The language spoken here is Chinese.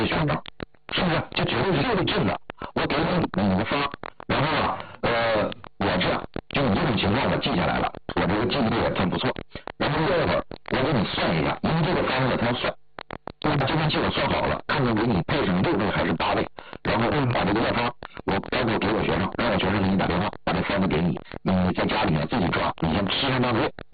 学生，是不是？就绝对是这个正的。我给你个方，然后呢，我这样就你这种情况我记下来了，我这个记忆力也算不错。然后过一会儿我给你算一下，因为这个方子它要算，我把计算器我算好了，看看给你配上6位还是8位，然后把这个药方我包括给我学生，让我学生给你打电话，把这方子给你，你在家里面自己抓，你先吃上半个月。